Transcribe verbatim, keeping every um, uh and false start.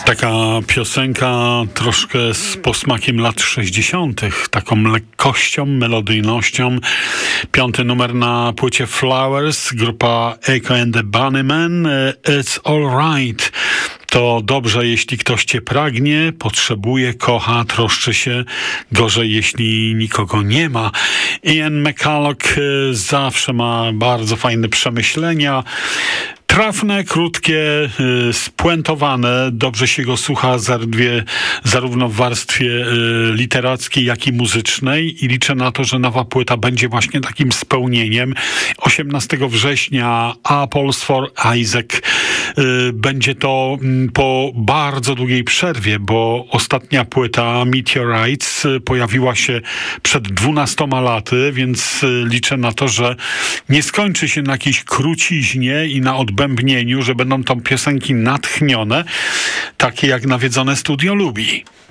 Taka piosenka troszkę z posmakiem lat sześćdziesiątych, taką lekkością, melodyjnością. Piąty numer na płycie Flowers, grupa Echo and the Bunnymen, It's Alright. To dobrze, jeśli ktoś cię pragnie, potrzebuje, kocha, troszczy się. Gorzej, jeśli nikogo nie ma. Ian McCulloch zawsze ma bardzo fajne przemyślenia. Trafne, krótkie, spuentowane, dobrze się go słucha zaledwie, zarówno w warstwie literackiej, jak i muzycznej i liczę na to, że nowa płyta będzie właśnie takim spełnieniem. osiemnastego września Apples for Isaac. Będzie to po bardzo długiej przerwie, bo ostatnia płyta Meteorites pojawiła się przed dwunastoma laty, więc liczę na to, że nie skończy się na jakiejś kruciźnie i na odbębnieniu, że będą tam piosenki natchnione, takie jak Nawiedzone Studio lubi.